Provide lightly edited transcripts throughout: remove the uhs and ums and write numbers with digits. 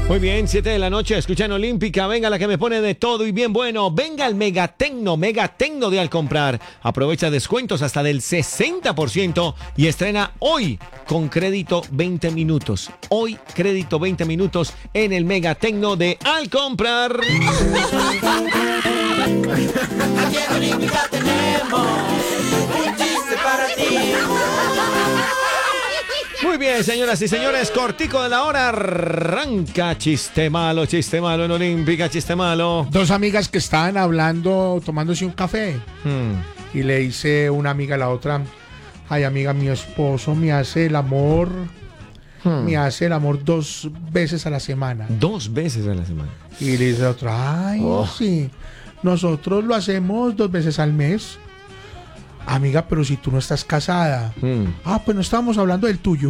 Muy bien, 7 de la noche, escuchan Olímpica, venga la que me pone de todo y bien bueno, venga el Megatecno de Al Comprar. Aprovecha descuentos hasta del 60% y estrena hoy con crédito 20 minutos. Hoy crédito 20 minutos en el Megatecno de Al Comprar. Aquí en Olímpica tenemos un chiste para ti. Muy bien, señoras y señores, cortico de la hora, arranca chiste malo en Olímpica, chiste malo. Dos amigas que estaban hablando, tomándose un café, y le dice una amiga a la otra: ay, amiga, mi esposo me hace el amor 2 veces a la semana. 2 veces a la semana. Y le dice la otra: ay, sí, nosotros lo hacemos 2 veces al mes. Amiga, pero si tú no estás casada. Ah, pues no estábamos hablando del tuyo.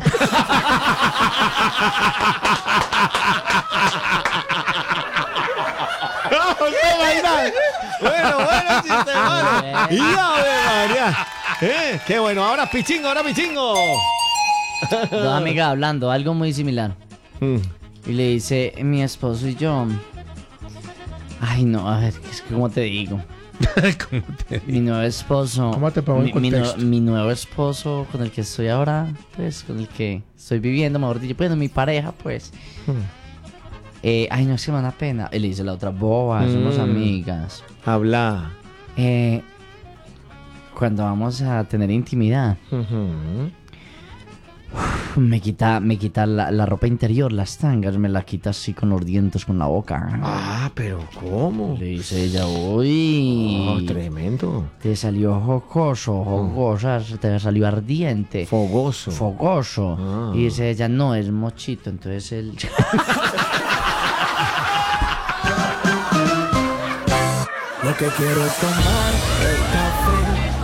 Bueno, chiste malo. Y María. Qué bueno, ahora pichingo. Dos amigas hablando, algo muy similar. Y le dice, mi esposo y yo. Ay, no, a ver, es que ¿cómo te digo? Mi nuevo esposo. ¿Cómo te pongo en contexto? Mi nuevo esposo con el que estoy ahora, pues, con el que estoy viviendo, mejor dicho, bueno, mi pareja, pues. Ay, no, es que me da pena. Y le dice la otra, boba, somos amigas. Habla. Cuando vamos a tener intimidad, me quita la ropa interior, las tangas, me la quita así con los dientes, con la boca. Ah, pero ¿cómo? Le dice ella, uy, tremendo. te salió jocosa, te salió ardiente. Fogoso. Y dice ella, no, es mochito, entonces él... Lo que quiero es tomar el café